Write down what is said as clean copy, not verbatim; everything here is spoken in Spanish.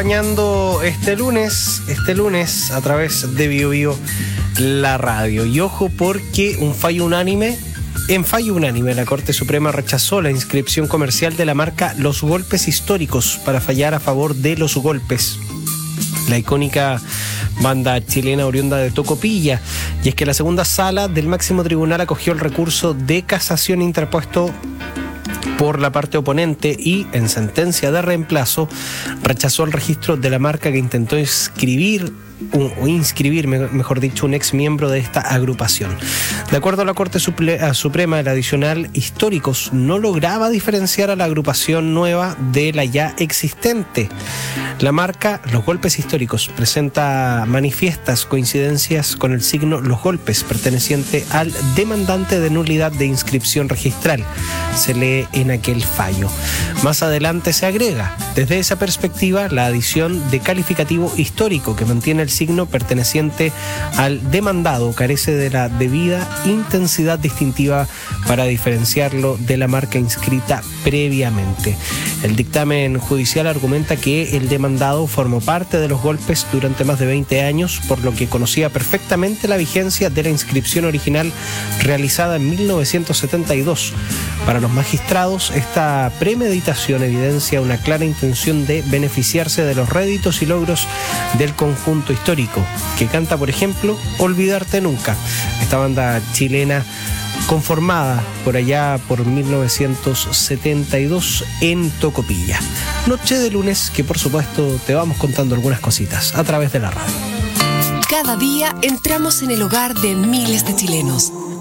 Acompañando este lunes a través de Bio Bio, la radio. Y ojo, porque en fallo unánime, la Corte Suprema rechazó la inscripción comercial de la marca Los Golpes Históricos para fallar a favor de Los Golpes, la icónica banda chilena oriunda de Tocopilla. Y es que la segunda sala del máximo tribunal acogió el recurso de casación interpuesto por la parte oponente y, en sentencia de reemplazo, rechazó el registro de la marca que intentó inscribir, mejor dicho, un ex miembro de esta agrupación. De acuerdo a la Corte Suprema, el adicional Históricos no lograba diferenciar a la agrupación nueva de la ya existente. La marca Los Golpes Históricos presenta manifiestas coincidencias con el signo Los Golpes, perteneciente al demandante de nulidad de inscripción registral, se lee en aquel fallo. Más adelante se agrega, desde esa perspectiva, la adición de calificativo histórico que mantiene el signo perteneciente al demandado carece de la debida intensidad distintiva para diferenciarlo de la marca inscrita previamente. El dictamen judicial argumenta que el demandado formó parte de Los Golpes durante más de 20 años, por lo que conocía perfectamente la vigencia de la inscripción original realizada en 1972. Para los magistrados, esta premeditación evidencia una clara intención de beneficiarse de los réditos y logros del conjunto histórico, que canta, por ejemplo, Olvidarte Nunca, esta banda chilena conformada por allá por 1972 en Tocopilla. Noche de lunes que, por supuesto, te vamos contando algunas cositas a través de la radio. Cada día entramos en el hogar de miles de chilenos,